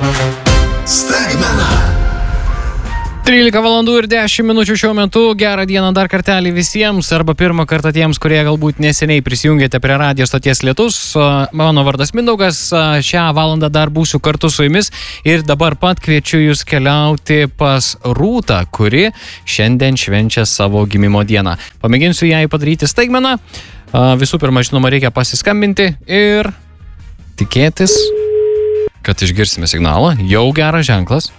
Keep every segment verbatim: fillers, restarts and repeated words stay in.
Staigmena. trylika valandų ir dešimt minučių šiuo metu. Gerą dieną dar kartelį visiems, arba pirmą kartą tiems, kurie galbūt neseniai prisijungėte prie radijo stoties Lietus. Mano vardas Mindaugas, šią valandą dar būsiu kartu su jumis ir dabar pat kviečiu jūs keliauti pas Rūtą, kuri šiandien švenčia savo gimimo dieną. Pamėginsiu jai padaryti staigmeną. Visų pirma, žinoma, reikia pasiskambinti ir tikėtis, kad išgirsime signalą. Jau geras ženklas.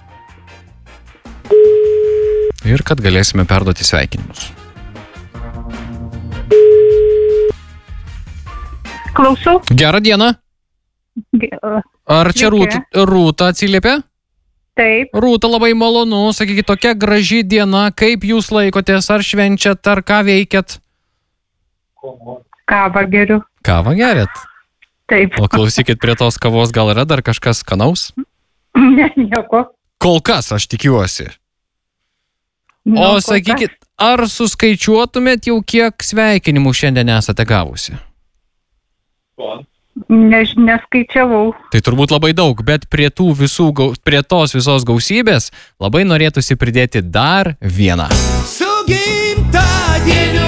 Ir kad galėsime perduoti sveikinimus. Klausau. Gerą dieną. Ar čia Rūta, Rūta atsiliepia? Taip. Rūta, labai malonu. Sakykit, tokia graži diena. Kaip jūs laikotės? Ar švenčiat? Ar ką veikiat? Kavą geriu. Kavą geriat? Taip. O klausykit, prie tos kavos gal yra dar kažkas skanaus? Ne, nieko. Kol kas, aš tikiuosi. Nu, O sakykit, ar suskaičiuotumėt jau kiek sveikinimų šiandien esate gavusi? Ne, neskaičiavau. Tai turbūt labai daug, bet prie, tų visų, prie tos visos gausybės labai norėtųsi pridėti dar vieną. Su gimtadieniu.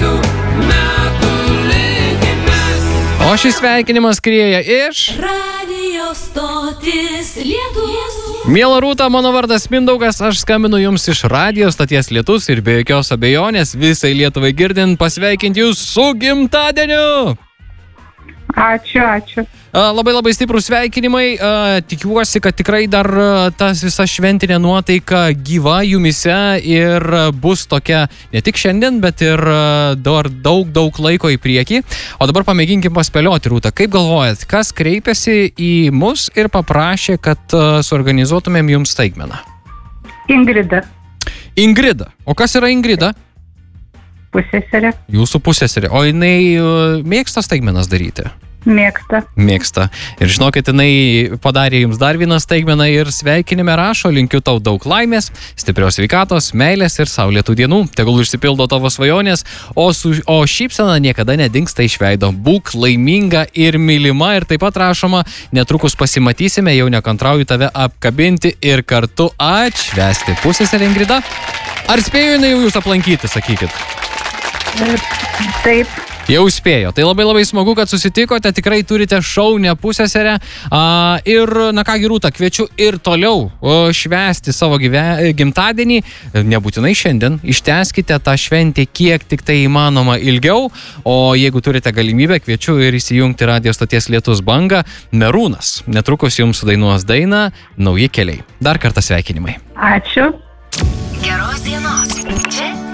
O šis sveikinimas skrieja iš... Radio stotis Lietus. Miela Rūta, mano vardas Mindaugas, aš skambinu jums iš radijo stoties Lietus ir be jokios abejonės visai Lietuvai girdint pasveikinti jūs su gimtadieniu. Ačiū, ačiū. Labai labai stiprus sveikinimai. Tikiuosi, kad tikrai dar tas visa šventinė nuotaika gyva jumise ir bus tokia ne tik šiandien, bet ir dar daug, daug laiko į priekį. O dabar pamėginkim paspėlioti, Rūta. Kaip galvojat, kas kreipėsi į mus ir paprašė, kad suorganizuotumėm jums staigmeną? Ingrida. Ingrida. O kas yra Ingrida? Pusseserė. Jūsų pusseserė. O jinai mėgsta staigmenas daryti? Mėgsta. Mėgsta. Ir žinokit, jinai padarė jums dar vieną staigmeną ir sveikinime rašo: linkiu tau daug laimės, stiprios sveikatos, meilės ir saulėtų dienų. Tegul išsipildo tavo svajonės, o, su, o šypsena niekada nedingsta iš veido. Būk laiminga ir mylima. Ir taip pat rašoma: netrukus pasimatysime, jau nekantrauju tave apkabinti ir kartu atšvęsti. Pusseserė Ingrida. Ar spėjo jinai jau jūs aplankyti, sakykit? Taip. Jau spėjo. Tai labai labai smagu, kad susitikote, tikrai turite šaunę pusseserę. A, ir, na ką, Rūta, kviečiu ir toliau o, švęsti savo gyve, gimtadienį. Nebūtinai šiandien. Ištęskite tą šventę kiek tik tai įmanoma ilgiau. O jeigu turite galimybę, kviečiu ir įsijungti radijo stoties Lietus bangą. Merūnas netrukus jums dainuos dainą Nauji keliai. Dar kartą sveikinimai. Ačiū. Geros dienos. Čia